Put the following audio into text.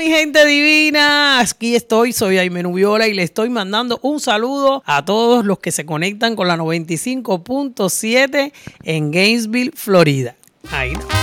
mi gente divina, aquí estoy, soy Aime Nubiola y le estoy mandando un saludo a todos los que se conectan con la 95.7 en Gainesville, Florida. Ahí no.